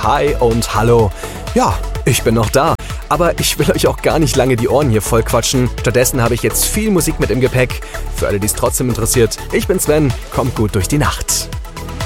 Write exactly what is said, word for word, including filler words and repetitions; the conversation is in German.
Hi und hallo. Ja, ich bin noch da. Aber ich will euch auch gar nicht lange die Ohren hier voll quatschen. Stattdessen habe ich jetzt viel Musik mit im Gepäck. Für alle, die es trotzdem interessiert, ich bin Sven. Kommt gut durch die Nacht.